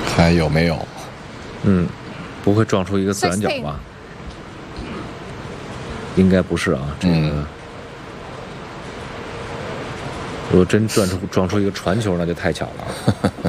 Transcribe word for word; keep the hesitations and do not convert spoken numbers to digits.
看有没有？ 嗯，不会撞出一个自然角吧？应该不是啊，这个。嗯、如果真撞出撞出一个传球，那就太巧了。